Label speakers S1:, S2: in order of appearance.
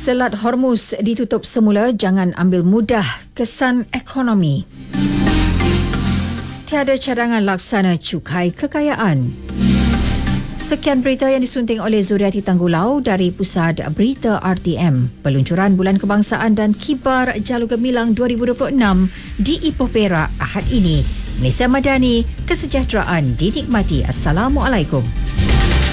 S1: Selat Hormuz ditutup semula, jangan ambil mudah kesan ekonomi. Tiada cadangan laksana cukai kekayaan. Sekian berita yang disunting oleh Zuriati Tanggulau dari Pusat Berita RTM. Peluncuran Bulan Kebangsaan dan Kibar Jalur Gemilang 2026 di Ipoh Perak Ahad ini. Malaysia Madani, kesejahteraan dinikmati. Assalamualaikum.